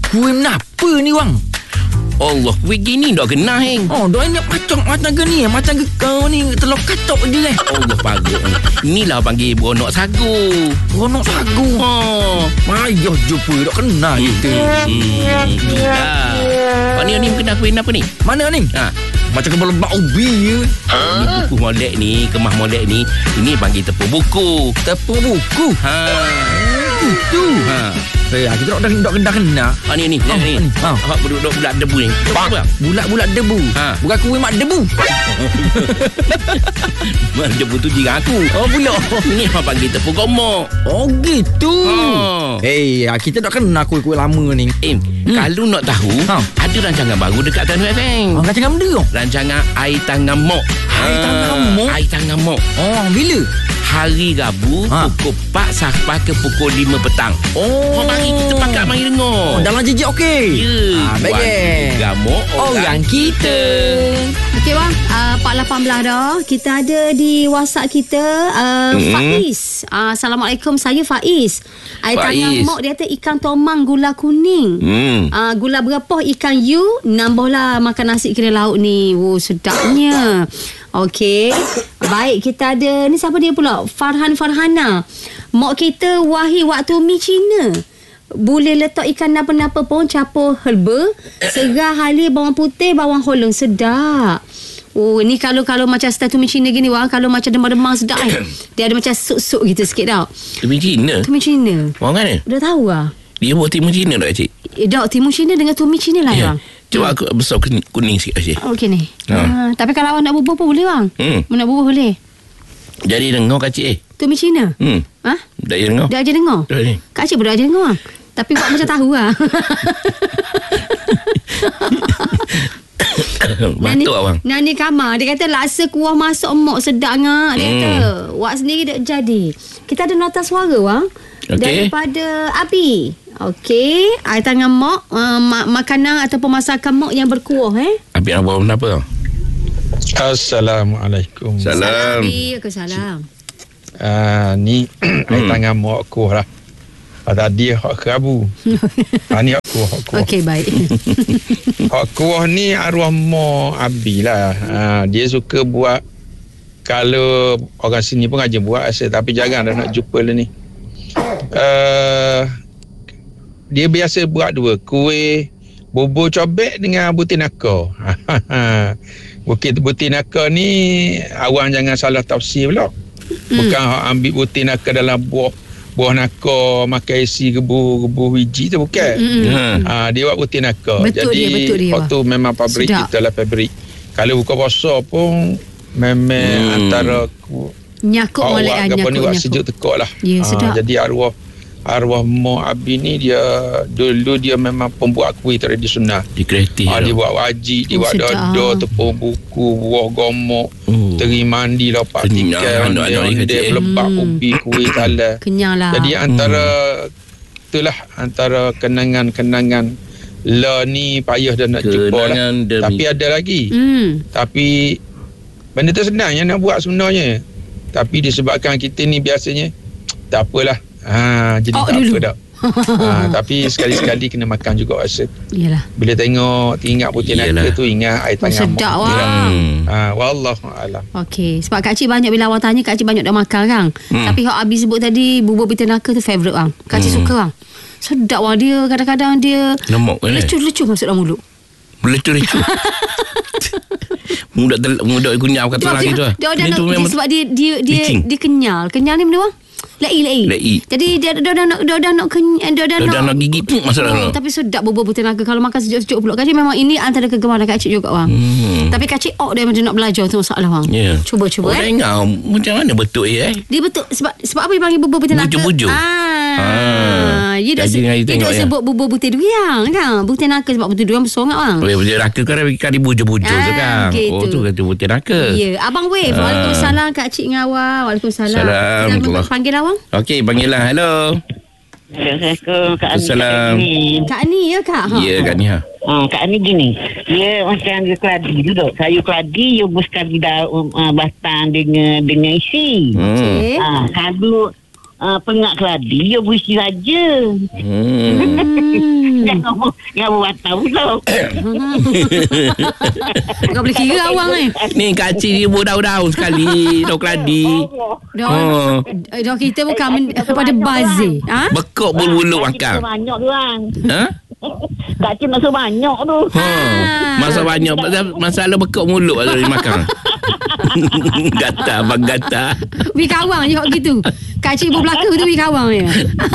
Kuih kenapa ni bang? Allah, begini dah kena heng. Oh, dah ingat macam gini, macam kau ni telur katok je Allah parut. Inilah panggil beronok sagu. Beronok sagu. Mayah jumpa dah kena kita. Ni kena kuih apa ni? Mana ni? Macam kebal-lebak ubi je. Ni buku molek ni, kemah molek ni. Ini panggil tepung buku. Tepung buku? Itu. Kita nak kena. Ni. Awak berduduk bulat debu ni. Bulat-bulat debu. Bukan kuih mak debu. Mak debu tu jiran aku. Oh, pula. Ni apa panggil tepung gomok. Oh, gitu. Kita nak kena kuih-kuih lama ni. Kalau nak tahu, ada rancangan baru dekat Tanu FM. Rancangan benda tu? Rancangan Air Tangan Mok. Air Tangan Mok. Bila? Hari Rabu pukul 4 sampai ke pukul 5 petang. Mari kita pakat mari dengar. Dalam jejak okey. Baik. Gamuk orang kita. Okey bang, 418 dah. Kita ada di WhatsApp kita Faiz. Assalamualaikum, saya Faiz. Air tangan mok dia kata ikan tomang gula kuning. Gula berapa ikan you, nambahlah makan nasi kena lauk ni. Sedapnya. Okey. Baik, kita ada ni siapa dia pula? Farhana. Mak kita Wahid waktu mi Cina. Boleh letak ikan napa-napa pun, campur herba, segar, halia, bawang putih, bawang holong. Sedap. Ni kalau macam style tumi Cina gini wah, kalau macam demam-demam sedap Dia ada macam sup-sup gitu sikit tau. Tumi Cina? Tumi Cina. Orang mana? Dah tahu lah. Dia buat timun Cina tak cik? Tak, timun Cina dengan tumi Cina lah bang. Cuba aku besar kuning sikit cik. Okey ni. Tapi kalau awak nak bubuh pun boleh bang. Nak bubuh boleh. Jadi dengar kak cik Tumi Cina? Dah je dengar? Dah je dengar? Kak cik pun dah je dengar bang. Tapi buat macam tahu lah. Batuk abang. Nani Kamar dia kata laksa kuah masuk mok sedap ngak. Dia kata wak sendiri dah jadi. Kita ada nota suara bang. Daripada Abi. Okey, air tangan mok, makanan ataupun masakan mok yang berkuah Abi nak buat apa? Assalamualaikum. Salam. Waalaikumsalam. Ni air tangan mok kuah lah. Tadi hak kerabu. Ni hak kuah. Okey, baik. Hak kuah ni arwah mok Abi lah. Dia suka buat, kalau orang sini pun aja buat asal, tapi jarang dah nak jumpa lah ni. Dia biasa buat dua, kuih bubur cobek dengan butir naka. Butir naka ni awang jangan salah tafsir pula. Bukan ambil butir naka dalam buah naka makan isi gebu biji tu, bukan. Dia buat butir naka. Betul. Jadi dia waktu memang pabrik kita lah pabrik. Kalau buka puasa pun memang antara nyakuk molek nyakuk ni buat sejuk tekak lah. Sedap. Jadi arwah Mak Abi ni dia dulu dia memang pembuat kuih tradisional. Dia kreatif. Dia buat wajik, dia buat dada, tepung buku, buah gomok, teri mandi, lopak tikai, dia lepak ubi, kuih talas. Kenyang lah. Jadi antara kenangan-kenangan lah ni payah dah nak jumpa lah. Tapi ada lagi. Tapi benda tu senang yang nak buat sebenarnya. Tapi disebabkan kita ni biasanya tak apalah. Jadi tak apa dah. Tapi sekali-sekali kena makan juga rasa. Yalah. Bila ingat putih naka tu, ingat air tangan. Sedap wah. Wallahu alam. Okey, sebab Kak Cik banyak bila awak tanya, Kak Cik banyak dah makan kan. Tapi hak Abi sebut tadi bubur putih naka tu favourite bang. Kak Cik suka bang. Sedap wah dia, kadang-kadang dia lecu-lecu masuk dalam mulut. Lecu-lecu. Mudak kunyap kata lagi tu. Sebab dia kenyal. Kenyal ni benda bang. Lai. Jadi dia dah nak gigit pun masalah. Tapi sedap bubur putih naga kalau makan sejuk-sejuk pula. Kak Cik memang ini antara kegemaran Kak Cik juga bang. Tapi Kak Cik dia macam nak belajar tu masalah bang. Cuba macam mana betul dia betul sebab apa dia panggil bubur putih naga? Bujur-bujur. Dia dah sebut bubur putih durian kan. Putih naga sebab putih durian besar sangat bang. Putih naga kan dibujur-bujur tu kan. Tu kata putih naga. Ya, abang Wave. Waalaikumsalam Kak Cik ngawal. Waalaikumsalam. Assalamualaikum. Kita panggil awang. Okey, panggillah. Hello. Assalamualaikum Kak Ani. Assalamualaikum. Kak Ani ya Kak? Ya Kak Ni. Kak Ani gini. Dia macam dia keladi duduk. Kayu keladi you buskan di batang dengan isi. Kalau pengak keladi you berisi saja. Yang berbatang pula. Kau boleh kira awang ni. Ni Kak Cik ni daun-daun sekali. Daun keladi. Dah kita bukan pada bazir. Ha? Bekok bulu makan. Banyak tu kan. Ha? Kak Cik masuk banyak tu. Masa banyak masalah bekok mulut kalau dia makan. Gata abang gata. Wi kawang je gitu. Kak Cik berbelakang tu wi kawang je.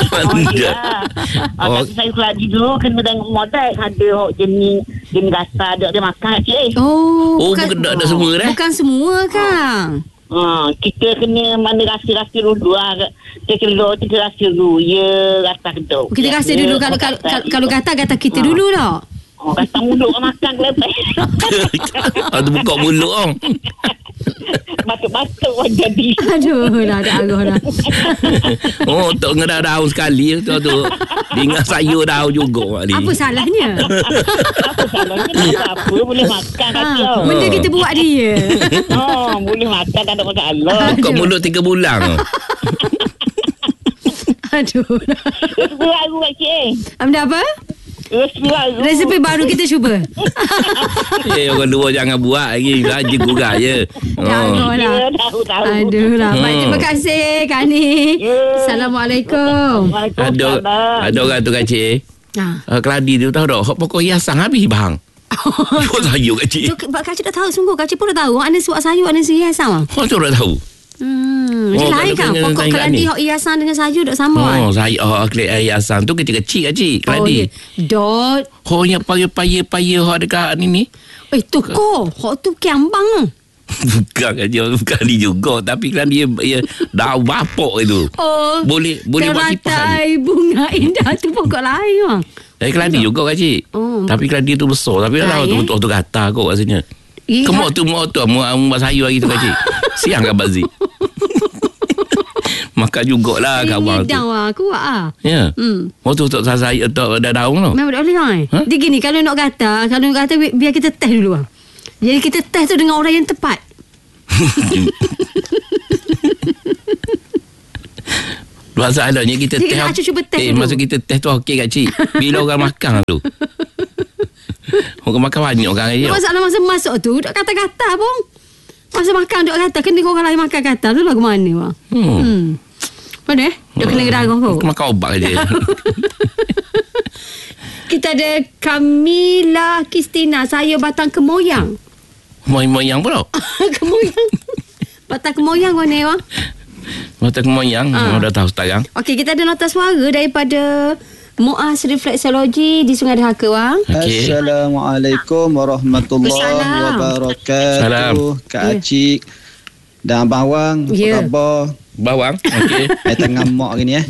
Tapi saya keladi dulu kena tengok modal. Ada jenis gata dia makan Kak Cik. Bukan ada semua dah. Bukan semua Kang. Kita kena mana rasa-rasa dulu kita rasa dulu ya rasa kedok. Kita rasa dulu kalau kata kita dulu dah. Kata mulut makan kelepek. Ada buka mulut orang. Batuk-batuk jadi. Aduh dah ada arah dah. Tak ngedah daun sekali tu. Dia ingat sayur daun juga ni. Apa salahnya? Apa salahnya? Apa boleh makan kaki. Benda kita buat dia. Boleh makan tak ada masalah. Buka mulut 3 bulan. Aduh. Baru Kak Cik. Benda apa? Resipi baru kita cuba. Orang dua jangan buat lagi. Raja gurau je. Tahu. Aduh lah. Baik, terima kasih Kak Ni. Assalamualaikum. Ada orang tu Kak Cik. Keladi tu tahu tak? Pokok hiasan habis bang. Pokok sayur Kak Cik. Kak Cik dah tahu sungguh. Kak Cik pun dah tahu. Ada suat sayur, ada hiasan. Tu dah tahu. Dia lain kan. Pokok keladi hiasan dengan sayur tak sama kan? Hiasan tu kecil-kecil Kak Cik. Keladi. Dot. Yang payah dekat ni. Tu kau. Hak tu kiambang. Bukan Kak Cik. Bukan ni juga. Tapi keladi dia dah bapok itu. Boleh buat kipas. Teratai bunga indah tu pokok lain. Keladi juga Kak Cik. Tapi keladi tu besar. Tapi dah tahu tu kata kau rasanya. Kemuk tu buat sayur lagi tu Kak Cik. Siang kan Bazi. Makan jugalah kawan tu. Hidang lah. Kuat lah. Ya. Waktu tak sayur tak ada daun tu. Memang tak boleh kan? Dia gini, kalau nak kata biar kita test dulu lah. Jadi kita test tu dengan orang yang tepat. Masalahnya kita test. Kita cuba test dulu. Masa kita test tu okey Kak Cik. Bila orang makan tu. Orang makan banyak kan dia. Masalah masa masuk tu duk kata-kata pun. Masa makan duk kata kena orang lain makan kata tu lagu mana bang? Mana? Duk kena gerang kau. Makan obat je. Kita ada Kamila Kristina, saya batang kemoyang. Moyang pula. Kemoyang. Batang kemoyang kau ni bang? Batang kemoyang. Dah tahu sekarang. Okey, kita ada nota suara daripada Muaz Refleksologi di Sungai Dahaka bang. Okay. Assalamualaikum warahmatullahi wabarakatuh. Kak Cik dan Abang Wang. Apa khabar? Bawang. Okey. Saya tengah mok gini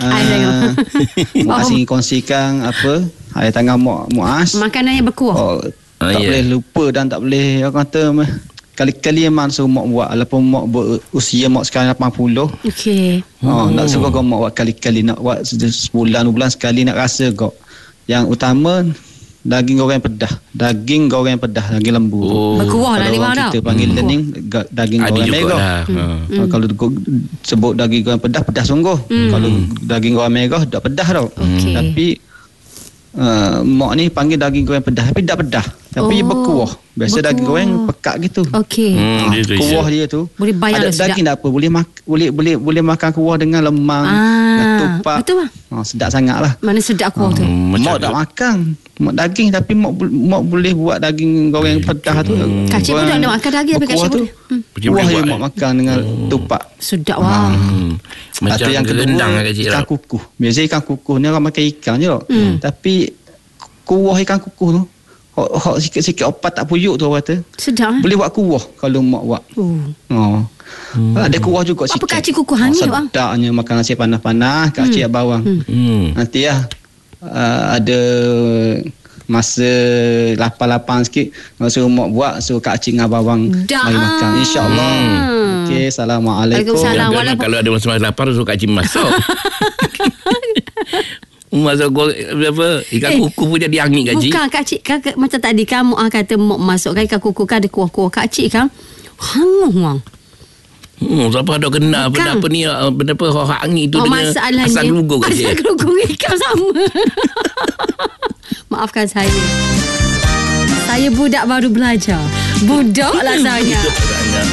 Muaz ingin kongsikan apa? Saya tengah mok Muaz. Makanan yang berkuah. Tak boleh lupa dan tak boleh orang kata kali-kali memang suruh mak buat. Walaupun mak usia mak sekarang 80. Okey. Nak suruh kau mak buat kali-kali. Nak buat sebulan, 2 bulan sekali nak rasa kau. Yang utama daging goreng pedas. Daging goreng pedas, daging lembu. Berkuah lah ni bang dah. Kita panggil learning daging goreng merah. Kalau sebut daging goreng pedas, pedas sungguh. Kalau daging goreng merah, tak pedas tau. Tapi mak ni panggil daging goreng pedas, tapi tak pedas. Tapi berkuah. Biasa daging goreng pekat gitu. Okey. Kuah dia tu. Boleh bayar ada daging tak apa. Boleh makan kuah dengan lemang, ketupat. Betul bang. Sedap sangat lah. Mana sedap kuah tu. Mak tak makan mak daging, tapi mak boleh buat daging goreng pedas tu. Kak Cik pun tak ada makan daging, tapi Kak Cik boleh. Kuah dia mak makan dengan tupat. Sedap bang. Macam yang rendang kedua, ikan kukuh. Biasa ikan kukuh ni orang makan ikan je. Tapi kuah ikan kukuh tu sikit-sikit opat tak puyuk tu orang kata. Sedap. Boleh buat kuah kalau mak buat. Ada kuah juga sikit. Apa Kak Cik kukuh ni bang? Sedapnya makan nasi panas-panas. Kak Cik bawang. Nanti ada masa lapar-lapar sikit, suruh mak buat, suruh Kak Cik dengan bawang mari makan, insyaAllah. Okey, Assalamualaikum. Walaupun kalau ada masa lapar, suruh Kak Cik masak. Masak apa? Ikan kuku pun jadi angin Kak Cik. Bukan Kak Cik kan, macam tadi kamu kata mak masukkan ikan kuku kan ada kuah-kuah. Kak Cik kan hangus wang. Siapa ada kena benda apa ni, benda apa hak angin tu dengan asam kerugung Kak Cik. Asam kerugung ikan sama. maafkan saya. Saya budak baru belajar. Budak lah saya.